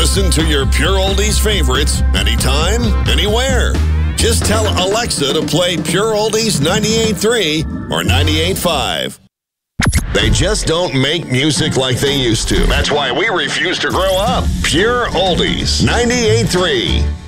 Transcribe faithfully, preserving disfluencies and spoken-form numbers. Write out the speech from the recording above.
Listen to your Pure Oldies favorites anytime, anywhere. Just tell Alexa to play Pure Oldies ninety-eight point three or ninety-eight point five. They just don't make music like they used to. That's why we refuse to grow up. Pure Oldies ninety-eight point three.